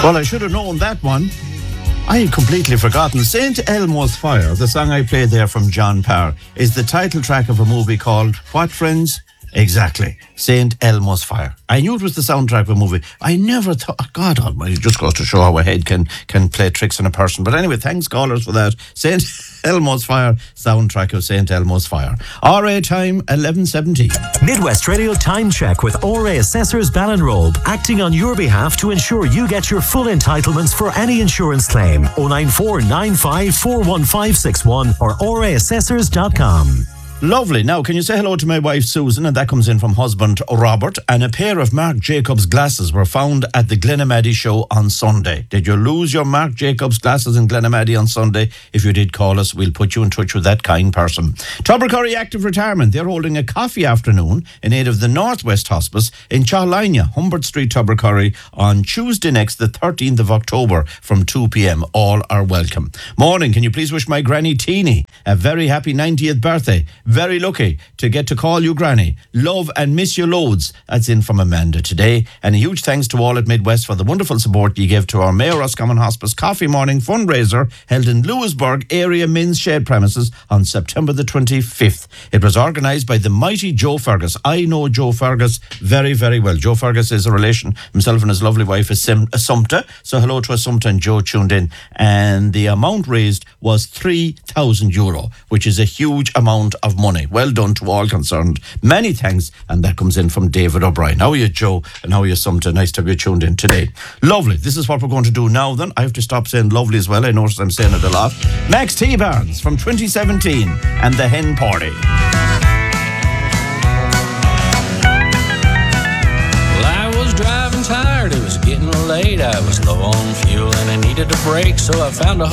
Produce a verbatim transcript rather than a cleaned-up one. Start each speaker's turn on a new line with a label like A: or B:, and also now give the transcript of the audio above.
A: Well, I should have known that one. I had completely forgotten. Saint Elmo's Fire, the song I played there from John Parr, is the title track of a movie called what, friends? Exactly. Saint Elmo's Fire. I knew it was the soundtrack of a movie. I never thought, oh, God almighty, it just goes to show how a head can, can play tricks on a person. But anyway, thanks, callers, for that. Saint Elmo's Fire, soundtrack of Saint Elmo's Fire. R A time, eleven seventeen.
B: Midwest Radio Time Check with R A Assessors Ballinrobe, acting on your behalf to ensure you get your full entitlements for any insurance claim. oh nine four nine five four one five six one or r a assessors dot com.
A: Lovely. Now, can you say hello to my wife, Susan? And that comes in from husband, Robert. And a pair of Marc Jacobs glasses were found at the Glenamaddy show on Sunday. Did you lose your Marc Jacobs glasses in Glenamaddy on Sunday? If you did, call us. We'll put you in touch with that kind person. Tubbercurry Active Retirement. They're holding a coffee afternoon in aid of the Northwest Hospice in Chalina, Humbert Street, Tubbercurry, on Tuesday next, the thirteenth of October from two p.m. All are welcome. Morning. Can you please wish my granny Teeny a very happy ninetieth birthday? Very lucky to get to call you granny. Love and miss you loads. That's in from Amanda today. And a huge thanks to all at Midwest for the wonderful support you give to our Mayor Roscommon Hospice Coffee Morning fundraiser held in Lewisburg Area Men's Shed premises on September the twenty-fifth. It was organised by the mighty Joe Fergus. I know Joe Fergus very, very well. Joe Fergus is a relation. Himself and his lovely wife is Sim- Assumpta. So hello to Assumpta, and Joe tuned in. And the amount raised was three thousand euro, which is a huge amount of money. Well done to all concerned. Many thanks. And that comes in from David O'Brien. How are you, Joe? And how are you, Sumter? Nice to have you tuned in today. Lovely. This is what we're going to do now then. I have to stop saying lovely as well. I notice I'm saying it a lot. Max T. Barnes from twenty seventeen and the Hen Party.
C: Well, I was driving tired. It was getting late. I was low on fuel and I needed a break. So I found a